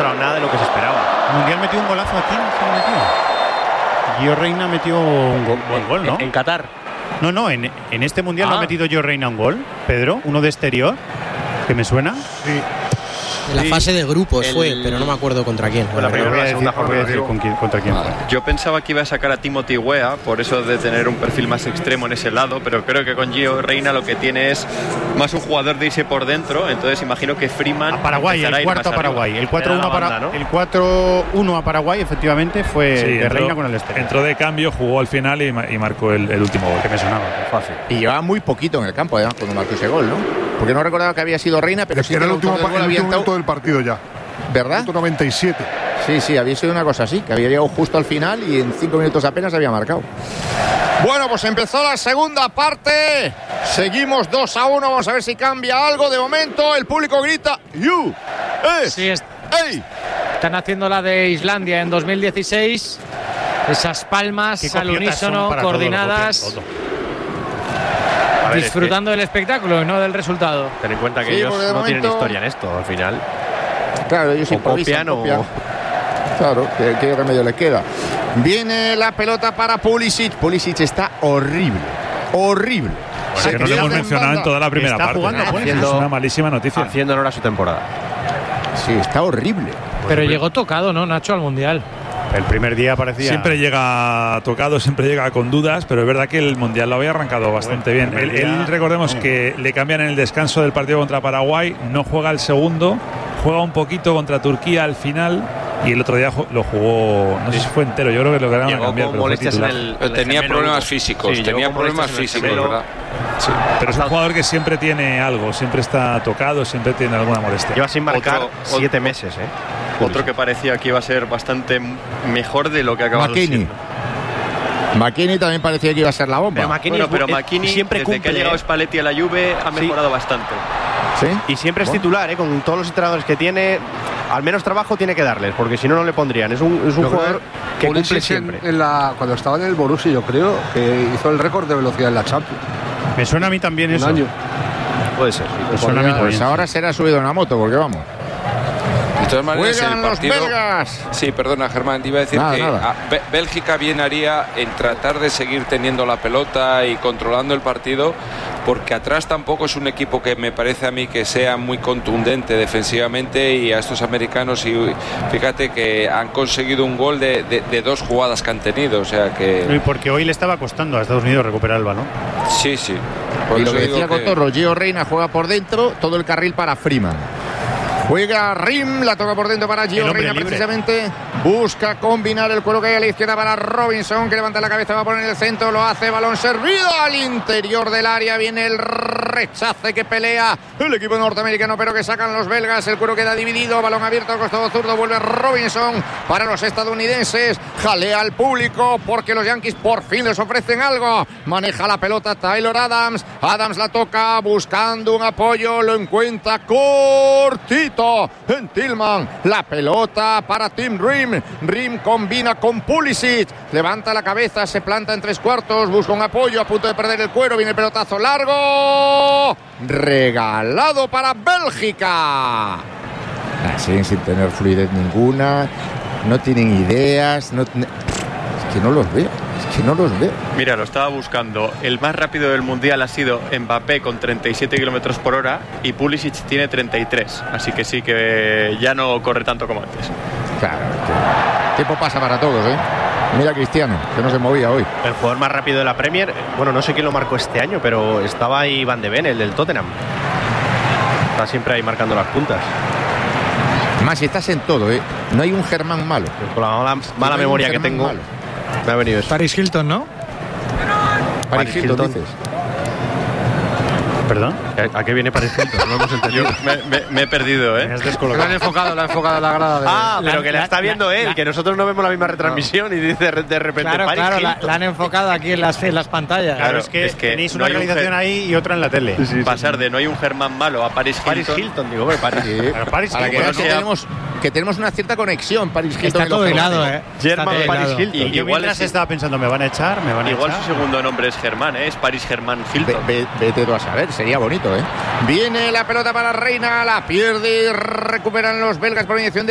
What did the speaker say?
demostrado nada de lo que se esperaba. El Mundial metió un golazo aquí, Gio Reyna metió un buen gol, ¿no? En Qatar. No, en este Mundial no ha metido Gio Reyna un gol, Pedro, uno de exterior, que me suena. Sí. En la fase de grupos fue, pero no me acuerdo contra quién. La primera o la segunda jornada. Contra quién fue. Yo pensaba que iba a sacar a Timothy Weah, por eso de tener un perfil más extremo en ese lado, pero creo que con Gio Reyna lo que tiene es más un jugador de irse por dentro, entonces imagino que Freeman... A Paraguay, el cuarto a Paraguay. El 4-1 a Paraguay, efectivamente, fue de Reina con el exterior. Entró de cambio, jugó al final y marcó el último gol. Que me sonaba, fácil. Y llevaba muy poquito en el campo, cuando marcó ese gol, ¿no? Porque no recordaba que había sido Reina, pero sí era el último minuto del partido ya. ¿Verdad? 97. Sí, había sido una cosa así, que había llegado justo al final y en 5 minutos apenas había marcado. Bueno, pues empezó la segunda parte. Seguimos 2-1. Vamos a ver si cambia algo. De momento, el público grita ¡You! Sí, están haciendo la de Islandia en 2016. Esas palmas al unísono, coordinadas. Disfrutando del espectáculo y no del resultado. Ten en cuenta que ellos no tienen historia en esto, al final. Claro, ellos improvisan. Claro, ¿qué remedio les queda? Viene la pelota para Pulisic. Pulisic está horrible. Horrible. Que no lo hemos mencionado en toda la primera parte. Es una malísima noticia. Haciendo honor a su temporada. Sí, está horrible. Pero llegó tocado, ¿no, Nacho, al Mundial? El primer día parecía... Siempre llega tocado, siempre llega con dudas, pero es verdad que el Mundial lo había arrancado bastante bien. Él recordemos que le cambian en el descanso del partido contra Paraguay, no juega el segundo, juega un poquito contra Turquía al final y el otro día lo jugó, no sé si fue entero, yo creo que lo quedaron a cambiar, pero fue titular. Tenía problemas físicos, ¿verdad? Sí. Pero es un jugador que siempre tiene algo, siempre está tocado, siempre tiene alguna molestia. Lleva sin marcar 7 meses, Otro que parecía que iba a ser bastante mejor de lo que acabado siendo. McKennie también parecía que iba a ser la bomba. Pero McKennie siempre desde cumple, que ha llegado Spalletti a la Juve ha mejorado bastante. ¿Sí? Y siempre es titular, con todos los entrenadores que tiene. Al menos trabajo tiene que darles, porque si no, no le pondrían. Es un jugador que cumple siempre. Cuando estaba en el Borussia, yo creo que hizo el récord de velocidad en la Champions. Me suena a mí también eso. Año. Puede ser. Pues ahora será subido en una moto, porque vamos. De todas maneras, el partido. Los belgas. Sí, perdona, Germán, te iba a decir que Bélgica bien haría en tratar de seguir teniendo la pelota y controlando el partido, porque atrás tampoco es un equipo que me parece a mí que sea muy contundente defensivamente, y a estos americanos, y fíjate que han conseguido un gol de 2 jugadas que han tenido, o sea que... Porque hoy le estaba costando a Estados Unidos recuperar el balón. Sí. Y lo que decía Cotorro, Gio Reyna juega por dentro, todo el carril para Freeman. Juega Rim, la toca por dentro para Gio Reyna precisamente. Busca combinar el cuero que hay a la izquierda para Robinson, que levanta la cabeza, va a poner en el centro, lo hace, balón servido al interior del área, viene el rechace que pelea el equipo norteamericano, pero que sacan los belgas, el cuero queda dividido, balón abierto al costado zurdo, vuelve Robinson para los estadounidenses, jalea al público porque los Yankees por fin les ofrecen algo, maneja la pelota Taylor Adams la toca buscando un apoyo, lo encuentra cortito en Tillman, la pelota para Tim Rim combina con Pulisic, levanta la cabeza, se planta en 3/4, busca un apoyo, a punto de perder el cuero, viene el pelotazo largo, regalado para Bélgica. Siguen sin tener fluidez ninguna, no tienen ideas, es que no los veo. Mira, lo estaba buscando. El más rápido del Mundial ha sido Mbappé con 37 kilómetros por hora y Pulisic tiene 33. Así que sí que ya no corre tanto como antes. Claro, el tiempo pasa para todos, Mira Cristiano, que no se movía hoy. El jugador más rápido de la Premier, bueno, no sé quién lo marcó este año, pero estaba ahí Van de Ven, el del Tottenham. Está siempre ahí marcando las puntas. Más si estás en todo, no hay un Germán malo. Con la mala memoria que tengo. Malo. Me ha venido eso. Paris Hilton, ¿no? Paris Hilton dices. ¿Perdón? ¿A qué viene Paris Hilton? No hemos entendido. Me he perdido, La han enfocado en la grada. Pero que la está viendo él, que nosotros no vemos la misma retransmisión y dice de repente Paris Hilton. La han enfocado aquí en las pantallas. Claro, es que tenéis una realización ahí y otra en la tele. Pasar de no hay un Germán malo a Paris Hilton, digo, Paris. Paris que tenemos una cierta conexión, Paris Hilton. Está todo hilado, Germán Paris Hilton. Y yo mientras estaba pensando, me van a echar. Igual su segundo nombre es Germán, es Paris Germán Hilton. Vete tú a saber, sería bonito, Viene la pelota para Reina, la pierde, recuperan los belgas por inyección de